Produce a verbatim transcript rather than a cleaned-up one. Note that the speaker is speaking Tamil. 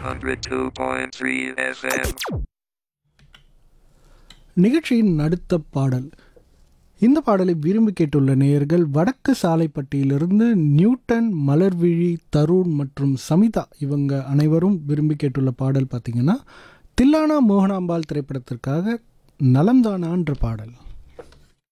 one oh two point three F M. நிகழ்ச்சியின் அடுத்த பாடல். இந்த பாடலை விரும்பி கேட்டுள்ள நேயர்கள் வடக்கு சாலைப்பட்டியிலிருந்து நியூட்டன், மலர்விழி, தருண் மற்றும் சமிதா இவங்க அனைவரும் விரும்பி கேட்டுள்ள பாடல் பார்த்திங்கன்னா தில்லானா மோகனாம்பாள் திரைப்படத்திற்காக நலம்தானான்ற பாடல்.